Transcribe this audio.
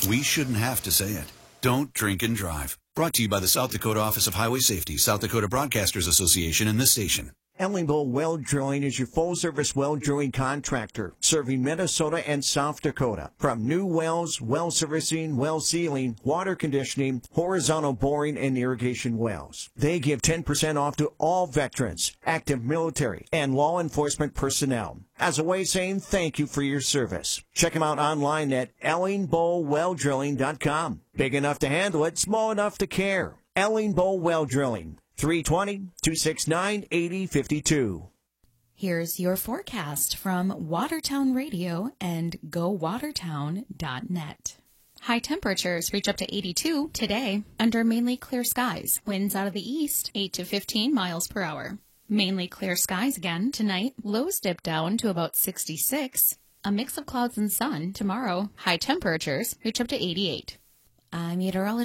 We shouldn't have to say it. Don't drink and drive. Brought to you by the South Dakota Office of Highway Safety, South Dakota Broadcasters Association, and this station. Ellingbow Well Drilling is your full-service well drilling contractor, serving Minnesota and South Dakota. From new wells, well servicing, well sealing, water conditioning, horizontal boring, and irrigation wells. They give 10% off to all veterans, active military, and law enforcement personnel, as a way of saying thank you for your service. Check them out online at ellingbowwelldrilling.com. Big enough to handle it, small enough to care. Ellingbow Well Drilling. 320-269-8052. Here's your forecast from Watertown Radio and GoWatertown.net. High temperatures reach up to 82 today under mainly clear skies. Winds out of the east, 8 to 15 miles per hour. Mainly clear skies again tonight. Lows dip down to about 66. A mix of clouds and sun tomorrow. High temperatures reach up to 88. I'm meteorologist